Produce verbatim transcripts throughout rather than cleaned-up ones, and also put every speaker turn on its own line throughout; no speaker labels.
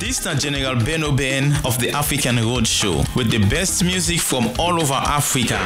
This is General Ben Oben of the African Road Show with the best music from all over Africa.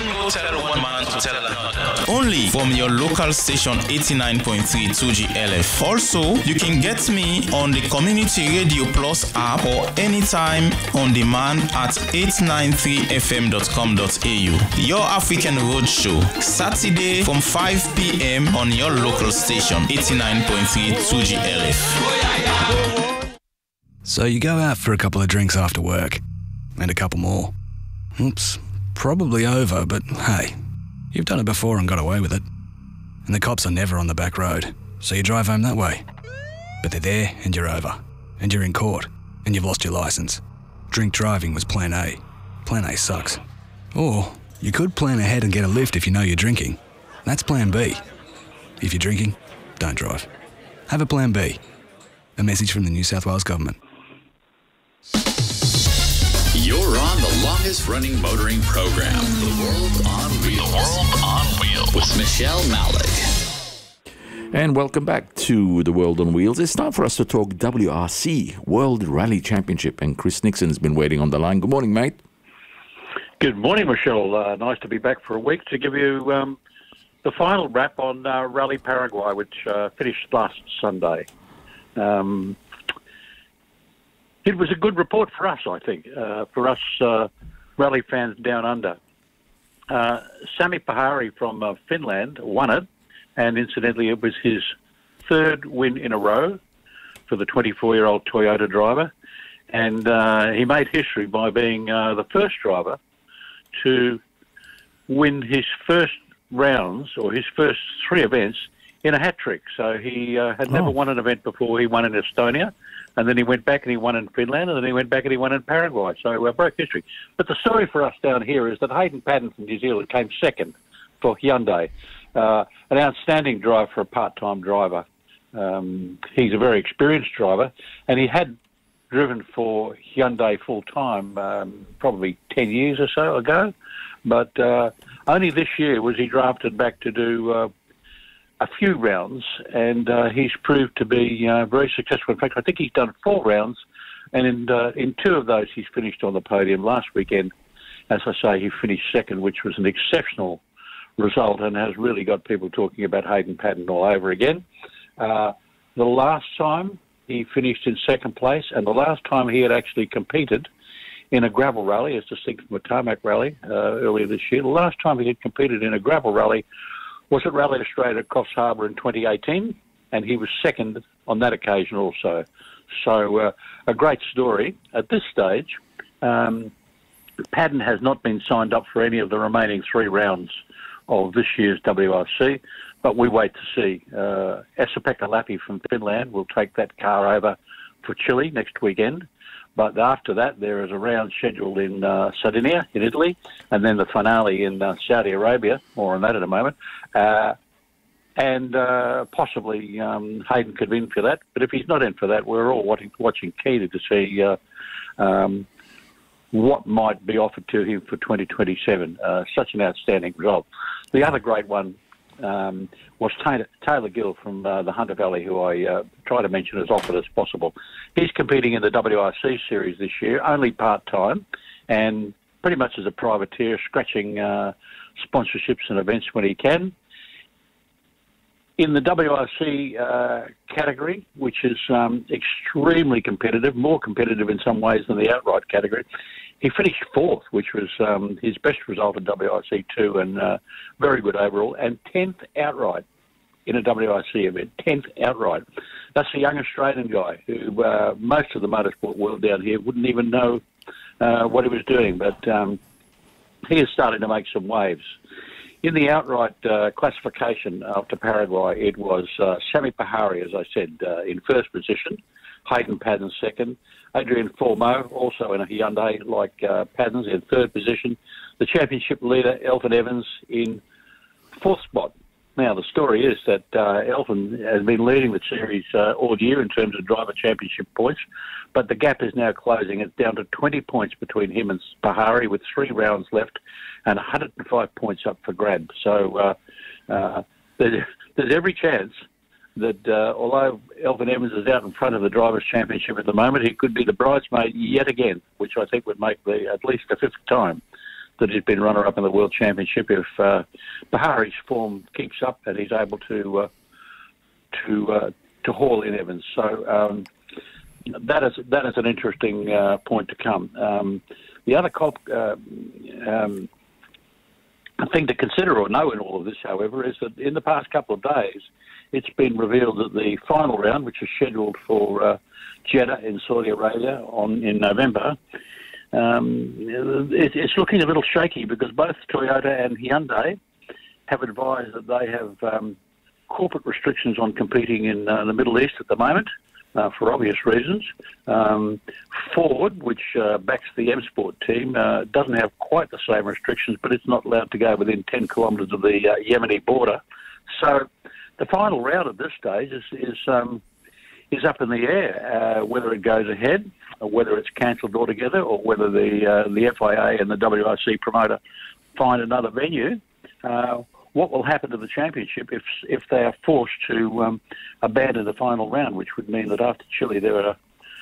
Only from your local station eighty-nine point three two G L F. Also, you can get me on the Community Radio Plus app or anytime on demand at eight nine three f m dot com dot a u. Your African Road Show, Saturday from five p m on your local station eighty-nine point three two G L F.
So you go out for a couple of drinks after work, and a couple more. Oops, probably over, but hey, you've done it before and got away with it. And the cops are never on the back road, so you drive home that way. But they're there and you're over, and you're in court, and you've lost your licence. Drink driving was plan A. Plan A sucks. Or you could plan ahead and get a lift if you know you're drinking. That's plan B. If you're drinking, don't drive. Have a plan B. A message from the New South Wales Government.
You're on the longest running motoring program, The World on Wheels. The World on Wheels. With Michelle Malik.
And welcome back to The World on Wheels. It's time for us to talk W R C, World Rally Championship. And Chris Nixon's been waiting on the line. Good morning, mate.
Good morning, Michelle. Uh, nice to be back for a week to give you um, the final wrap on uh, Rally Paraguay, which uh, finished last Sunday. Um, it was a good report for us, I think, uh, for us uh, rally fans down under. Uh, Sami Pahari from uh, Finland won it, and incidentally it was his third win in a row for the twenty-four-year-old Toyota driver, and uh, he made history by being uh, the first driver to win his first rounds, or his first three events, in a hat-trick. So he uh, had oh. never won an event before. He won in Estonia, and then he went back and he won in Finland, and then he went back and he won in Paraguay. So uh, broke history. But the story for us down here is that Hayden Paddon from New Zealand came second for Hyundai. Uh, an outstanding drive for a part-time driver. Um, he's a very experienced driver, and he had driven for Hyundai full-time um, probably ten years or so ago. But uh, only this year was he drafted back to do uh, a few rounds, and uh, he's proved to be uh, very successful. In fact, I think he's done four rounds, and in, uh, in two of those he's finished on the podium. Last weekend, as I say, he finished second, which was an exceptional result and has really got people talking about Hayden Paddon all over again. Uh, the last time he finished in second place, and the last time he had actually competed in a gravel rally, as distinct from a tarmac rally uh, earlier this year, the last time he had competed in a gravel rally was at Rally Australia at Coffs Harbour in twenty eighteen, and he was second on that occasion also. So uh, a great story. At this stage, um, Paddon has not been signed up for any of the remaining three rounds of this year's W R C, but we wait to see. Uh, Esa-Pekka Lappi from Finland will take that car over for Chile next weekend. But after that, there is a round scheduled in uh, Sardinia, in Italy, and then the finale in uh, Saudi Arabia. More on that in a moment. Uh, and uh, possibly um, Hayden could win for that. But if he's not in for that, we're all watching, watching keenly to see uh, um, what might be offered to him for twenty twenty-seven. Uh, such an outstanding result. The other great one um, was Taylor, Taylor Gill from uh, the Hunter Valley, who I uh, try to mention as often as possible. He's competing in the W R C series this year, only part-time, and pretty much as a privateer, scratching uh, sponsorships and events when he can. In the W R C uh, category, which is um, extremely competitive, more competitive in some ways than the outright category, he finished fourth, which was um, his best result in W R C two, and uh, very good overall, and tenth outright in a W R C event, tenth outright. That's a young Australian guy who uh, most of the motorsport world down here wouldn't even know uh, what he was doing, but um, he is starting to make some waves. In the outright uh, classification after Paraguay, it was uh, Sami Pahari, as I said, uh, in first position, Hayden Paddon second, Adrian Formeau, also in a Hyundai like uh, Paddon's, in third position, the championship leader, Elfyn Evans, in fourth spot. Now, the story is that uh, Elfyn has been leading the series uh, all year in terms of driver championship points, but the gap is now closing. It's down to twenty points between him and Pahari with three rounds left and one hundred five points up for grab. So uh, uh, there's, there's every chance that uh, although Elfyn Evans is out in front of the Drivers' Championship at the moment, he could be the bridesmaid yet again, which I think would make the at least the fifth time that he's been runner-up in the World Championship if uh, Bahari's form keeps up and he's able to uh, to uh, to haul in Evans. So um, that is that is an interesting uh, point to come. Um, the other comp, uh, um, thing to consider or know in all of this, however, is that in the past couple of days, it's been revealed that the final round, which is scheduled for uh, Jeddah in Saudi Arabia on in November, um, it, it's looking a little shaky because both Toyota and Hyundai have advised that they have um, corporate restrictions on competing in uh, the Middle East at the moment. Uh, for obvious reasons. Um, Ford, which uh, backs the M Sport team, uh, doesn't have quite the same restrictions, but it's not allowed to go within ten kilometres of the uh, Yemeni border. So the final round at this stage is is, um, is up in the air, uh, whether it goes ahead, or whether it's cancelled altogether, or whether the uh, the F I A and the W R C promoter find another venue. Uh, What will happen to the championship if if they are forced to um, abandon the final round, which would mean that after Chile there are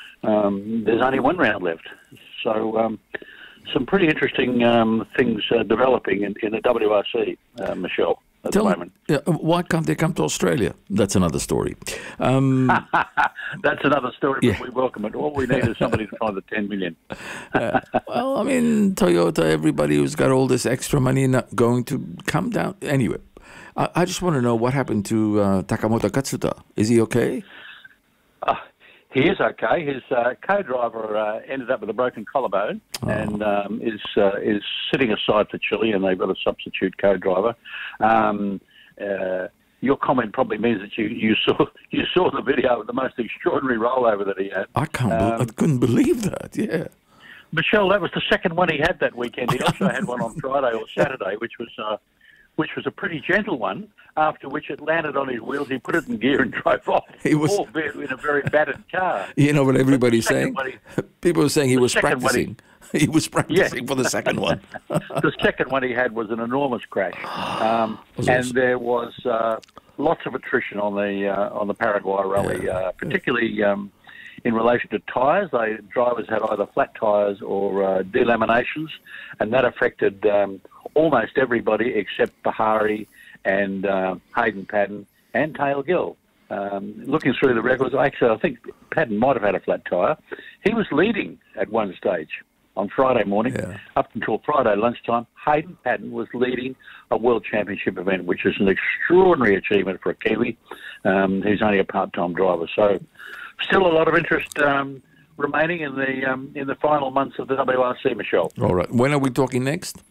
um, there's only one round left. So um, some pretty interesting um, things uh, developing in, in the W R C, uh, Michelle, at
Tell
the
me,
moment.
yeah, why can't they come to Australia? That's another story. Um,
That's another story,
Yeah.
but we welcome it. All we need is somebody to find the ten million.
uh, well, I mean, Toyota, everybody who's got all this extra money not going to come down. Anyway, I, I just want to know what happened to uh, Takamoto Katsuta. Is he okay?
Uh, he is okay. His uh, co-driver uh, ended up with a broken collarbone
Oh.
and um, is uh, is sitting aside for Chile, and they've got a substitute co-driver. Um, uh, your comment probably means that you, you saw you saw the video of the most extraordinary rollover that he had.
I can't. be- I
Um,
couldn't believe that. Yeah.
Michelle, that was the second one he had that weekend. He also had one on Friday or Saturday, which was uh, which was a pretty gentle one. After which it landed on his wheels, he put it in gear and drove off.
He was-
albeit in a very battered car.
You know what everybody's
second
saying?
one he-
People were saying he
the
was
second one he-
practicing. He was practicing for the second one.
The second one he had was an enormous crash, um,
Was
and
awesome.
there was uh, lots of attrition on the uh, on the Paraguay rally,
Yeah.
uh, particularly um, in relation to tyres. They drivers had either flat tyres or uh, delaminations, and that affected um, almost everybody except Bahari and uh, Hayden Paddon and Tail Gill. Um, looking through the records, actually, I think Paddon might have had a flat tyre. He was leading at one stage on Friday morning.
Yeah.
Up until Friday lunchtime, Hayden Paddon was leading a World Championship event, which is an extraordinary achievement for a Kiwi um, who's only a part-time driver. So still a lot of interest um, remaining in the um, in the final months of the W R C, Michelle.
All right. When are we talking next?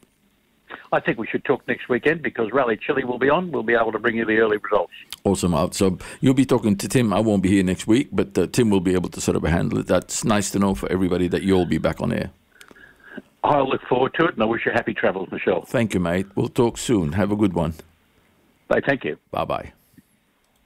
I think we should talk next weekend because Rally Chile will be on. We'll be able to bring you the early results.
Awesome. Uh, So you'll be talking to Tim. I won't be here next week, but uh, Tim will be able to sort of handle it. That's nice to know for everybody that you'll be back on air.
I'll look forward to it, and I wish you happy travels, Michelle.
Thank you, mate. We'll talk soon. Have a good one.
Bye, thank you.
Bye-bye.